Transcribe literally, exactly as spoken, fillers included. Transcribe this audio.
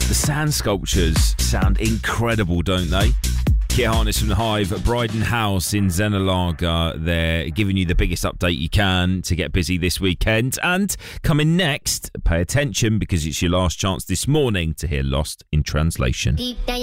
The sand sculptures sound incredible, don't they? Kit Harness from the Hive at Bryden House in Zenalaga. They're giving you the biggest update you can to get busy this weekend. And coming next, pay attention because it's your last chance this morning to hear Lost in Translation.